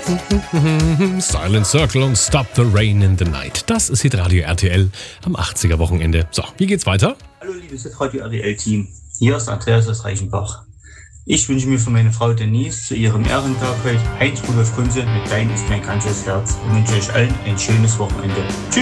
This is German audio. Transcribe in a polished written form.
Silent Circle und Stop the Rain in the Night. Das ist Hitradio RTL am 80er Wochenende. So, wie geht's weiter? Hallo liebes Hitradio RTL-Team, hier ist Andreas aus Reichenbach. Ich wünsche mir für meine Frau Denise zu ihrem Ehrentag heute Heinz Rudolf Kunze mit Dein ist mein ganzes Herz und wünsche euch allen ein schönes Wochenende. Tschüss!